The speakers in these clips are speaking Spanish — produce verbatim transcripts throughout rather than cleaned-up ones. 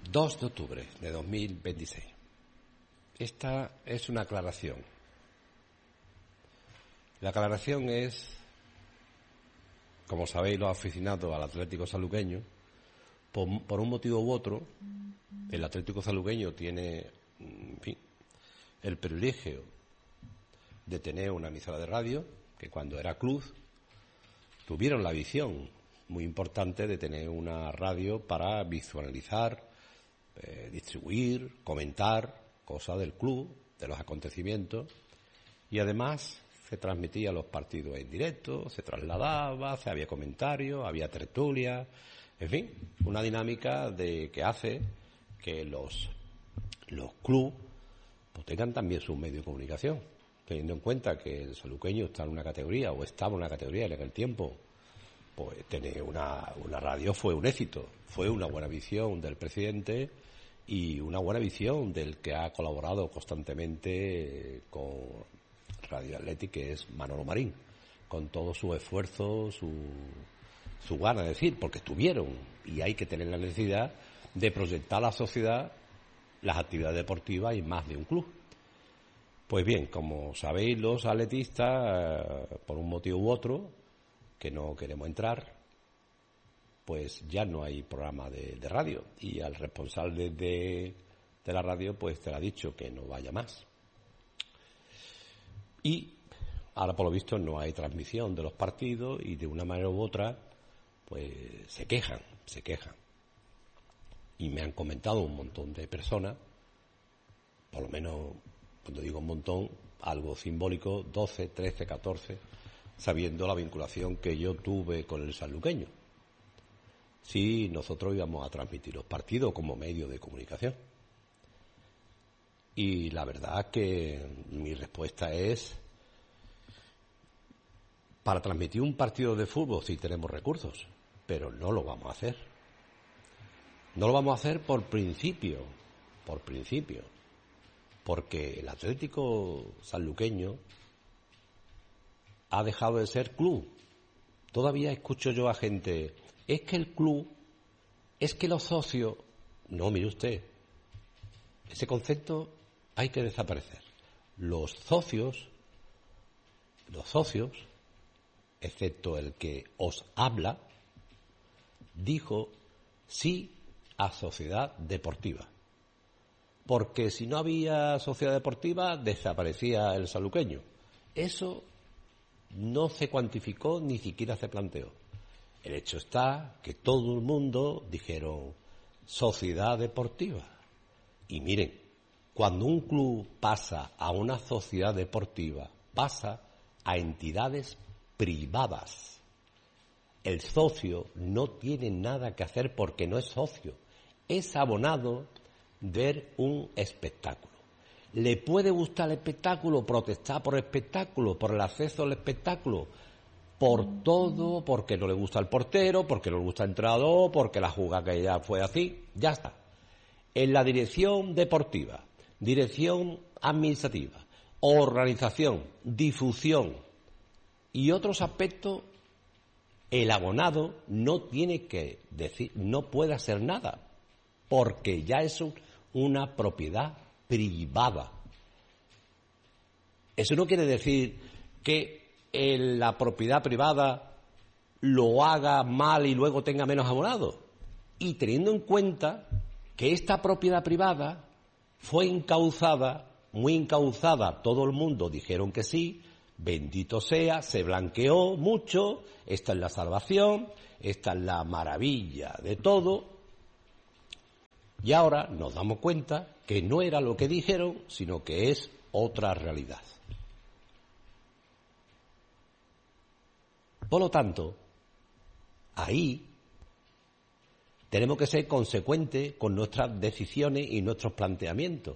dos de octubre de dos mil veintiséis. Esta es una aclaración. La aclaración es, como sabéis los aficionados al Atlético Sanluqueño, por, por un motivo u otro, el Atlético Sanluqueño tiene, en fin, el privilegio de tener una emisora de radio, que cuando era club tuvieron la visión muy importante de tener una radio para visualizar, eh, distribuir, comentar cosas del club, de los acontecimientos, y además se transmitía los partidos en directo, se trasladaba, se había comentarios, había tertulia, en fin, una dinámica de que hace que los los clubes pues tengan también su medio de comunicación, teniendo en cuenta que el sanluqueño está en una categoría, o estaba en una categoría en aquel tiempo, pues tener una, una radio fue un éxito, fue una buena visión del presidente y una buena visión del que ha colaborado constantemente con Radio Athletic, que es Manolo Marín, con todo su esfuerzo, su, su gana de decir, porque estuvieron, y hay que tener la necesidad de proyectar a la sociedad las actividades deportivas y más de un club. Pues bien, como sabéis los atletistas, eh, por un motivo u otro, que no queremos entrar, pues ya no hay programa de, de radio, y al responsable de, de la radio pues te lo ha dicho que no vaya más. Y ahora por lo visto no hay transmisión de los partidos y de una manera u otra pues se quejan, se quejan. Y me han comentado un montón de personas, por lo menos, cuando digo un montón, algo simbólico, doce, trece, catorce, sabiendo la vinculación que yo tuve con el sanluqueño. Sí, nosotros íbamos a transmitir los partidos como medio de comunicación. Y la verdad que mi respuesta es, para transmitir un partido de fútbol sí tenemos recursos, pero no lo vamos a hacer. No lo vamos a hacer por principio, por principio, porque el Atlético Sanluqueño ha dejado de ser club. Todavía escucho yo a gente, es que el club, es que los socios, no, mire usted, ese concepto hay que desaparecer. Los socios, los socios, excepto el que os habla, dijo sí a sociedad deportiva. Porque si no había sociedad deportiva, desaparecía el sanluqueño. Eso no se cuantificó, ni siquiera se planteó. El hecho está que todo el mundo dijeron sociedad deportiva. Y miren, cuando un club pasa a una sociedad deportiva, pasa a entidades privadas. El socio no tiene nada que hacer porque no es socio, es abonado ver un espectáculo. ¿Le puede gustar el espectáculo? Protestar por el espectáculo, por el acceso al espectáculo, por todo, porque no le gusta el portero, porque no le gusta el entrenador, porque la jugada que ya fue así, ya está. En la dirección deportiva, dirección administrativa, organización, difusión y otros aspectos, el abonado no tiene que decir, no puede hacer nada, porque ya es un, una propiedad privada. Eso no quiere decir que en la propiedad privada lo haga mal y luego tenga menos abonados. Y teniendo en cuenta que esta propiedad privada fue encauzada, muy encauzada, todo el mundo dijeron que sí, bendito sea, se blanqueó mucho, esta es la salvación, esta es la maravilla de todo. Y ahora nos damos cuenta que no era lo que dijeron, sino que es otra realidad. Por lo tanto, ahí tenemos que ser consecuentes con nuestras decisiones y nuestros planteamientos.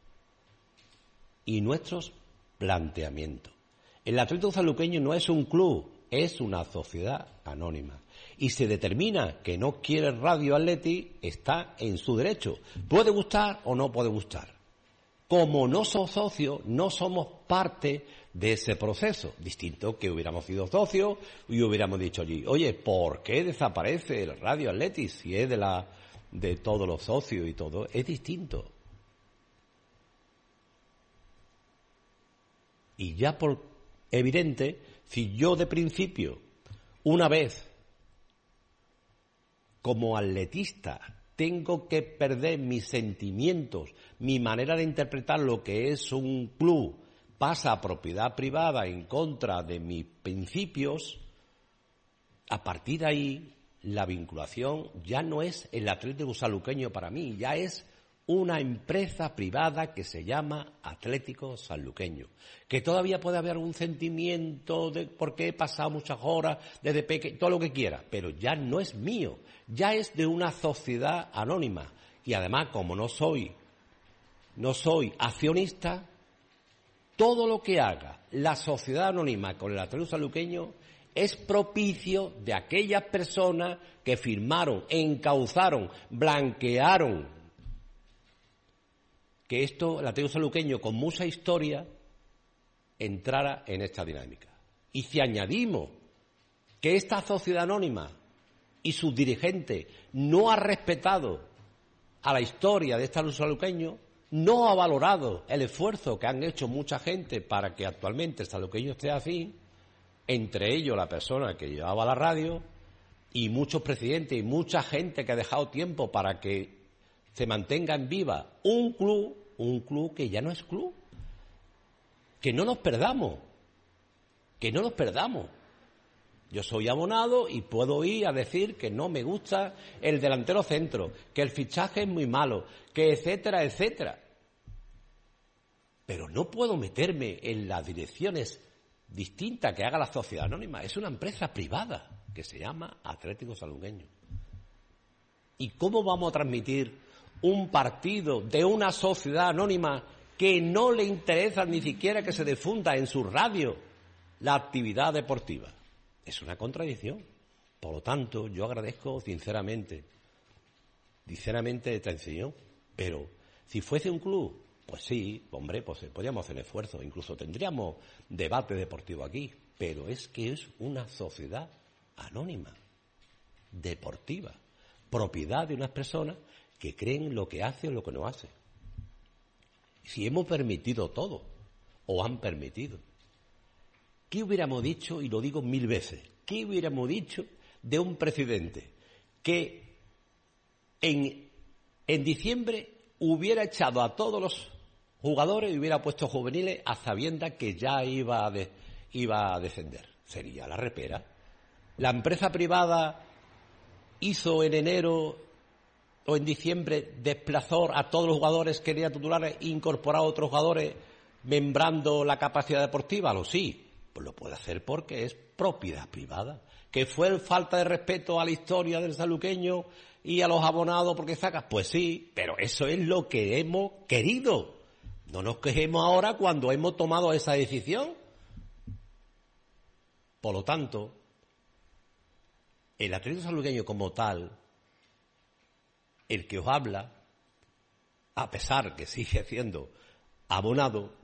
Y nuestros planteamientos. El Atlético Sanluqueño no es un club, es una sociedad anónima. Y se determina que no quiere Radio Athletic, está en su derecho. Puede gustar o no puede gustar. Como no somos socios, no somos parte de ese proceso. Distinto que hubiéramos sido socios y hubiéramos dicho allí, oye, ¿por qué desaparece el Radio Athletic si es de la de todos los socios y todo, es distinto. Y ya por evidente, si yo de principio, una vez, como atletista, tengo que perder mis sentimientos, mi manera de interpretar lo que es un club, pasa a propiedad privada en contra de mis principios, a partir de ahí la vinculación ya no es el Atlético Sanluqueño para mí, ya es una empresa privada que se llama Atlético Sanluqueño, que todavía puede haber algún sentimiento de por qué he pasado muchas horas desde pequeño, todo lo que quiera, pero ya no es mío, ya es de una sociedad anónima. Y además, como no soy, no soy accionista, todo lo que haga la sociedad anónima con el Atlético Sanluqueño es propicio de aquellas personas que firmaron, encauzaron, blanquearon que esto, el Atlético Sanluqueño, con mucha historia, entrara en esta dinámica. Y si añadimos que esta sociedad anónima y sus dirigentes no ha respetado a la historia de este Atlético Sanluqueño, no ha valorado el esfuerzo que han hecho mucha gente para que actualmente el sanluqueño esté así, entre ellos la persona que llevaba la radio y muchos presidentes y mucha gente que ha dejado tiempo para que se mantenga en viva un club, un club que ya no es club. Que no nos perdamos, que no nos perdamos. Yo soy abonado y puedo ir a decir que no me gusta el delantero centro, que el fichaje es muy malo, que etcétera, etcétera. Pero no puedo meterme en las direcciones distintas que haga la sociedad anónima. Es una empresa privada que se llama Atlético Sanluqueño. ¿Y cómo vamos a transmitir un partido de una sociedad anónima que no le interesa ni siquiera que se difunda en su radio la actividad deportiva? Es una contradicción. Por lo tanto, yo agradezco sinceramente, sinceramente esta enseñanza. Pero si fuese un club, pues sí, hombre, pues podríamos hacer esfuerzo, incluso tendríamos debate deportivo aquí. Pero es que es una sociedad anónima, deportiva, propiedad de unas personas que creen lo que hace o lo que no hace. Si hemos permitido todo, o han permitido, ¿qué hubiéramos dicho, y lo digo mil veces, qué hubiéramos dicho de un presidente que en, en diciembre hubiera echado a todos los jugadores y hubiera puesto juveniles a sabiendas que ya iba a, de, iba a descender? Sería la repera. La empresa privada hizo en enero o en diciembre, desplazó a todos los jugadores que quería titulares, incorporó a otros jugadores, membrando la capacidad deportiva. Lo sí, pues lo puede hacer porque es propiedad privada. ¿Que fue falta de respeto a la historia del sanluqueño y a los abonados porque sacas? Pues sí, pero eso es lo que hemos querido. No nos quejemos ahora cuando hemos tomado esa decisión. Por lo tanto, el Atlético Sanluqueño como tal, el que os habla, a pesar que sigue siendo abonado,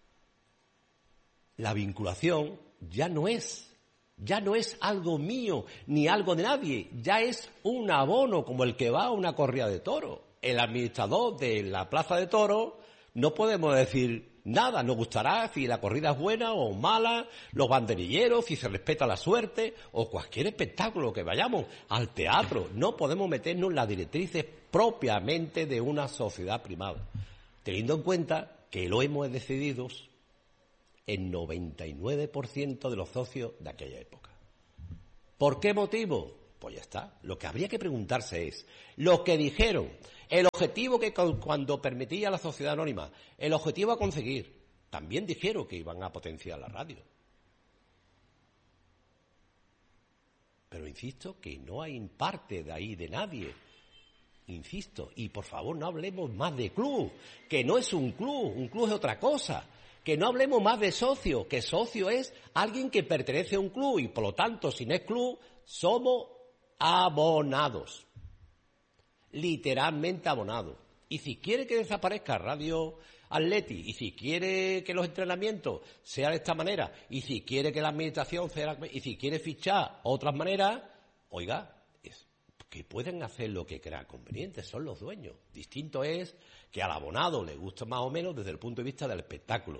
la vinculación ya no es, ya no es algo mío ni algo de nadie, ya es un abono como el que va a una corrida de toros. El administrador de la plaza de toros no podemos decir nada, nos gustará si la corrida es buena o mala, los banderilleros, si se respeta la suerte, o cualquier espectáculo que vayamos, al teatro. No podemos meternos en las directrices propiamente de una sociedad privada, teniendo en cuenta que lo hemos decidido el noventa y nueve por ciento de los socios de aquella época. ¿Por qué motivo? Pues ya está. Lo que habría que preguntarse es, lo que dijeron, el objetivo que cuando permitía la sociedad anónima, el objetivo a conseguir, también dijeron que iban a potenciar la radio. Pero insisto que no hay parte de ahí de nadie. Insisto, y por favor no hablemos más de club, que no es un club, un club es otra cosa. Que no hablemos más de socio, que socio es alguien que pertenece a un club y por lo tanto, si no es club, somos abonados. Literalmente abonados. Y si quiere que desaparezca Radio Atleti, y si quiere que los entrenamientos sean de esta manera, y si quiere que la administración sea, y si quiere fichar otras maneras, oiga, es, que pueden hacer lo que crean conveniente, son los dueños. Distinto es que al abonado le gusta más o menos desde el punto de vista del espectáculo.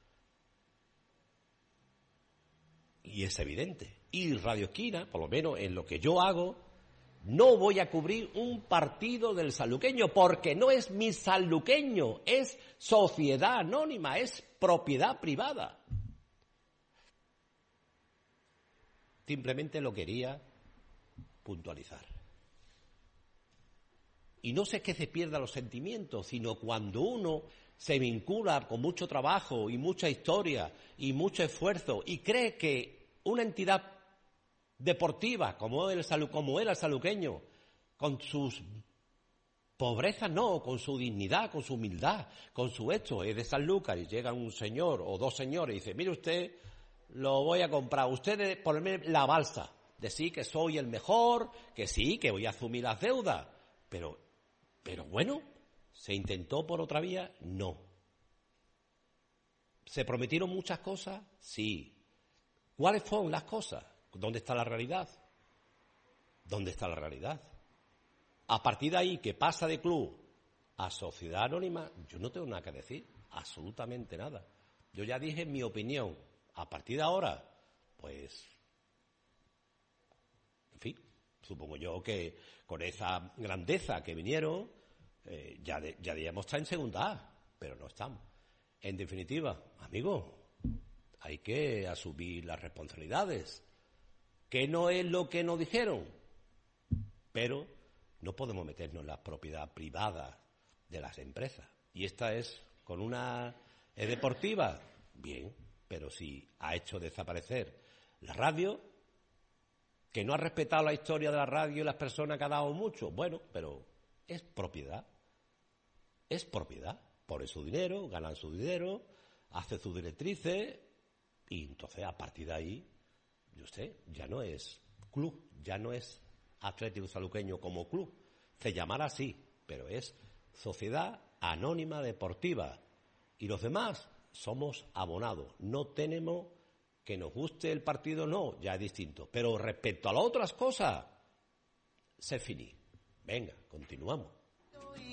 Y es evidente. Y Radio Esquina, por lo menos en lo que yo hago, no voy a cubrir un partido del sanluqueño, porque no es mi sanluqueño, es sociedad anónima, es propiedad privada. Simplemente lo quería puntualizar. Y no sé que se pierdan los sentimientos, sino cuando uno se vincula con mucho trabajo y mucha historia y mucho esfuerzo y cree que una entidad deportiva como el salu, como era el sanluqueño, con sus pobrezas no, con su dignidad, con su humildad, con su hecho, es de Sanlúcar y llega un señor o dos señores y dice, mire usted, lo voy a comprar, usted ponme la balsa, decir que soy el mejor, que sí, que voy a asumir las deudas, pero, pero bueno, ¿se intentó por otra vía? No. ¿Se prometieron muchas cosas? Sí. ¿Cuáles fueron las cosas? ¿Dónde está la realidad? ¿Dónde está la realidad? A partir de ahí, que pasa de club a sociedad anónima, yo no tengo nada que decir, absolutamente nada. Yo ya dije mi opinión. A partir de ahora, pues, en fin, supongo yo que con esa grandeza que vinieron, eh, ya, de, ya debíamos estar en segunda A, pero no estamos. En definitiva, amigos, hay que asumir las responsabilidades, que no es lo que nos dijeron, pero no podemos meternos en la propiedad privada de las empresas. Y esta es con una ¿es deportiva? Bien, pero si ha hecho desaparecer la radio, que no ha respetado la historia de la radio y las personas que ha dado mucho, bueno, pero es propiedad, es propiedad, pone su dinero, ganan su dinero, hace sus directrices y entonces a partir de ahí, yo sé, ya no es club, ya no es Atlético Sanluqueño como club, se llamará así, pero es Sociedad Anónima Deportiva y los demás somos abonados, no tenemos que nos guste el partido, no, ya es distinto, pero respecto a las otras cosas, se finí. Venga, continuamos.